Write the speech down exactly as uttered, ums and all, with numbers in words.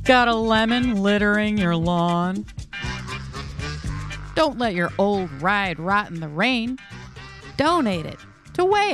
Got a lemon littering your lawn? Don't let your old ride rot in the rain. Donate it to Way